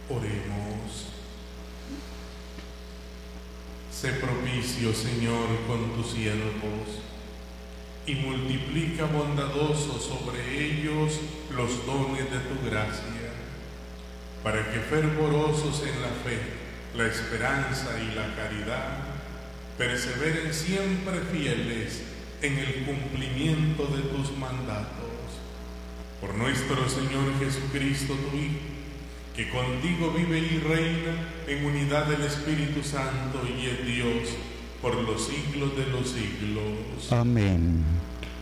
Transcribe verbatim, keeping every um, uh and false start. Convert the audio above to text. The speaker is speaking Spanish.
Oremos. Sé propicio, Señor, con tus siervos, y multiplica bondadoso sobre ellos los dones de tu gracia, para que fervorosos en la fe, la esperanza y la caridad, perseveren siempre fieles en el cumplimiento de tus mandatos. Por nuestro Señor Jesucristo, tu Hijo, que contigo vive y reina en unidad del Espíritu Santo y es Dios por los siglos de los siglos. Amén.